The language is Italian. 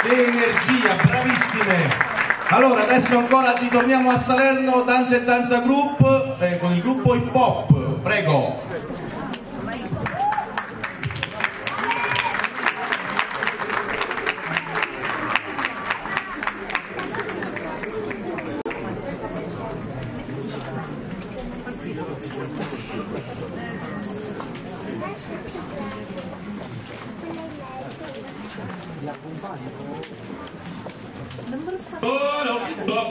energia, bravissime. Allora adesso ancora ritorniamo a Salerno, Danza e Danza Group con il gruppo Hip Hop, prego.